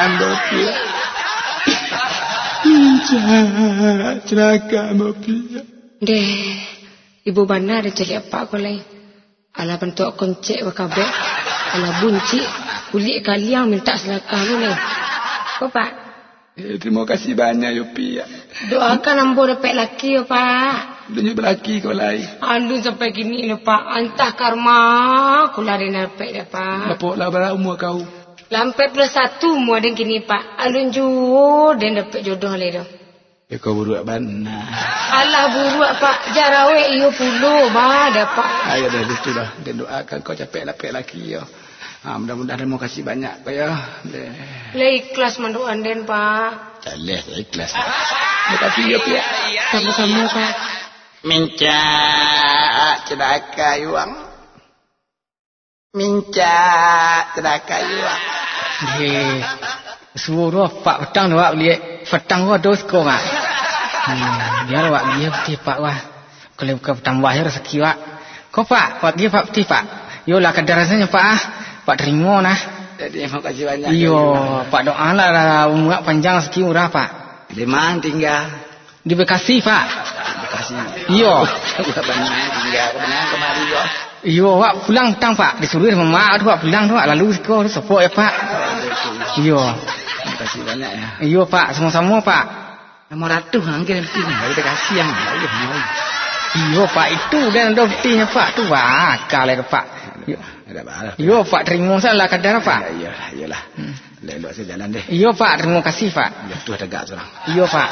ando pia. Minca celaka mo pia. Deh, ibu benar dia cari apa kau lain. Ala bentuk koncek wakabe. Ala bunci kulit kaliang minta selakah ni. Kau pak? Terima kasih banyak yo pia. Doakan ambo dapat laki yo pak. Dunia berlaki kau lain. Aduh sampai gini lo pak. Antah karma aku lari dapat dah pak. Lapor lah berapa umur kau? Lampai plus 1 umur dan kini pak. Alun juo dan dapat jodoh le dah. Ya kau buruak benar. Alah buruak pak. Jarawe iyo puluh bah dapat. Ayo dah itu dah. Dan doakan kau capek lapik laki yo. Mudah-mudahan terima kasih banyak kau ya. Le ikhlas manduan den pak. Caleh saya ikhlas. Terima kasih ya pia. Sama-sama pak. Minca cedaka yuang. Minca cedaka yuang. Suruh pak petang wak lihat petang wak dos kau ngak. Biar wak dia peti pak wah. Kalau bukan petang wah rezeki wak. Kau pak dia pak peti pak. Yolah kadar rasanya pak ah. Pak terima nah. Jadi terima kasih banyak. Iyo pak doa lah umur panjang rezeki murah pak. Di mana tinggal? Di Bekasi pak. Bekasi. Iyo. Udah banyak tinggal benar kemari yo. Iyo wak pulang petang pak. Disuruh sama mak tu wak pulang tu wak lalu sekolah sopok ya pak. Iyo. Terima kasih banyak ya. Iyo pak sama-sama pak. Nomor ratu angkin mesti ni. Kita kasih yang mau. Iyo pak itu kan ada buktinya pak tu wak kalau pak. Ada balas. Iyo pak terima salah kadar pak. Iyalah. Lelok saya jalan deh. Iyo pak terima kasih pak. Ya tu ada gak seorang. Iyo pak.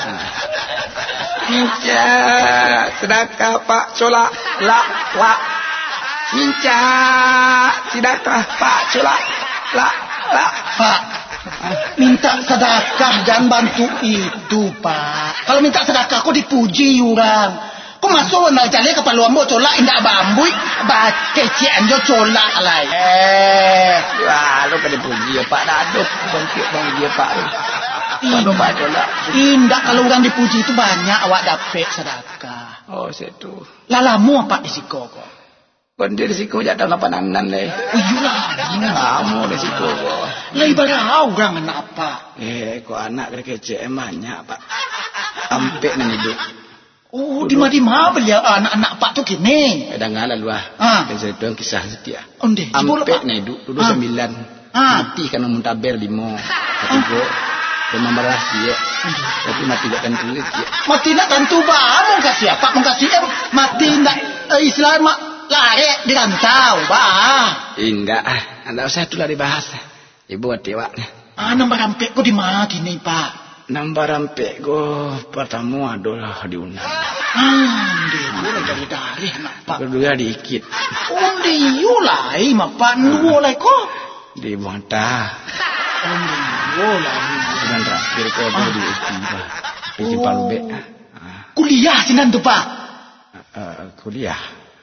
Minca sedekah pak solak la. Minca sedekah pak solak la. Pak, minta sedekah dan bantu itu pak. Kalau minta sedekah kau dipuji orang. Kau masuk nak jalan ke palu ambo colak indak bambui, kecian jo colak lah. Wah, lu pada puji ya pak, dah bangkit bang dia pak. Kalau pak colak. Indak kalau orang dipuji itu banyak awak dapat sedekah. Oh, situ. Lalamu apa risiko kau? Kondir risiko jatuh kapananan le. Iyalah, kamu risiko kau. Lai barang orang anak apa? Kau anak kecil banyak pak. Ampe nan hidup. Oh, di mana beliau anak-anak pak tu kini? Kadang lalu lah. Dan saya tuang kisah setia. Onde, ampe nan hidup dulu 9. Mati karena muntaber 5. Ketiga. Rumah merah dia. Tapi mati tak tentu dia. Mati nak tentu bah. Mengkasih apa? Mengkasih mati nak Islam lari di rantau bah. Enggak. Anda usah itulah dibahas. Ibu hati wak. Nombor rampek kau di mana kini pak? Nombor rampek kau pertama adalah diundang. Dia dari nak pak. Kedua diikit. Undi yulai mapak nuolai kau. Di Buantah. Undi yulai. Dan terakhir kau tu di Istiba. Principal B. Kuliah sinan tu pak. Kuliah.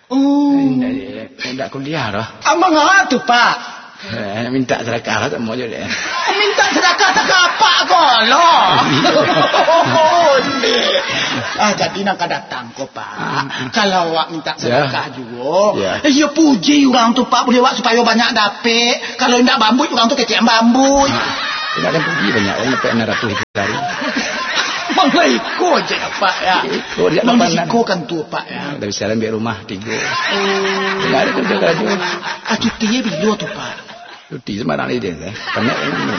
Tidak kuliah dah. Amang tu pak. Minta sedekah lah tak mau je dia. Minta sedekah tak apa kau loh. Jadi nak datang kau pak. Kalau awak minta sedekah juga. Ya puji orang tu pak boleh awak supaya banyak dapat. Kalau tidak bambu orang tu kecil bambu. Tidak ada puji banyak orang dapat 600 hari. Mengiko je pak ya. Mengiko kan tu pak ya. Dari salam biar rumah 3. Tidak ada kerja kerja. Cuti bila tu pak? Cuti sembarang ni dia. Banyak